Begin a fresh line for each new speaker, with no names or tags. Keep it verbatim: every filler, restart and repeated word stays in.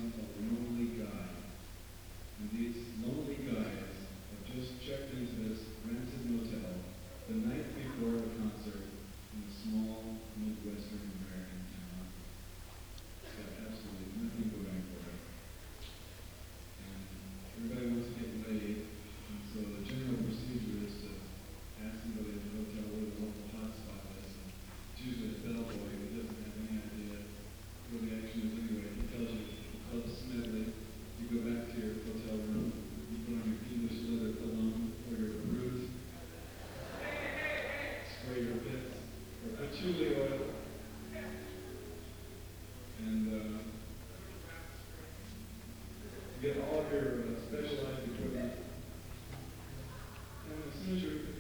become a lonely guy. And these lonely guys have just checked into this rented motel the night before the concert in a small Midwestern American town. It's got absolutely nothing going for it. And everybody wants to get laid, and so the general procedure is to ask somebody at the hotel where the local hotspot is. And it's usually a bellboy who doesn't have any idea where the action is anyway. He tells you the club's Smedley. You go back to your hotel room. You put on your English leather cologne or your Brut, spray your bits or patchouli oil, and uh, you get all of your uh, specialized equipment. And as soon as you're